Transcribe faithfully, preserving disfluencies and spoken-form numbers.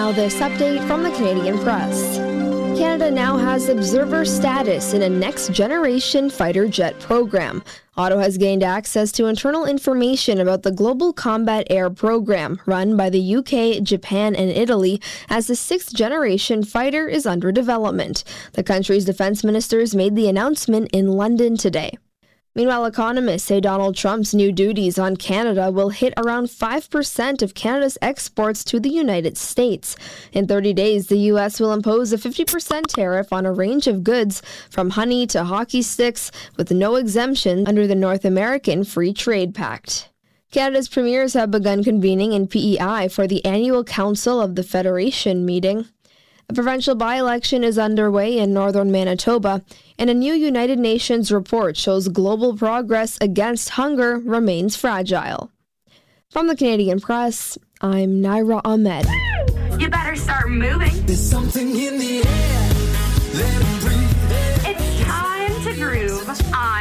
Now this update from the Canadian Press. Canada now has observer status in a next-generation fighter jet program. Ottawa has gained access to internal information about the Global Combat Air Program, run by the U K, Japan, and Italy, as the sixth-generation fighter is under development. The country's defense ministers made the announcement in London today. Meanwhile, economists say Donald Trump's new duties on Canada will hit around five percent of Canada's exports to the United States. In thirty days, the U S will impose a fifty percent tariff on a range of goods, from honey to hockey sticks, with no exemption under the North American Free Trade Pact. Canada's premiers have begun convening in P E I for the annual Council of the Federation meeting. A provincial by-election is underway in northern Manitoba, and a new United Nations report shows global progress against hunger remains fragile. From the Canadian Press, I'm Naira Ahmed. You better start moving. There's something in the air. Let it breathe. It's time to groove on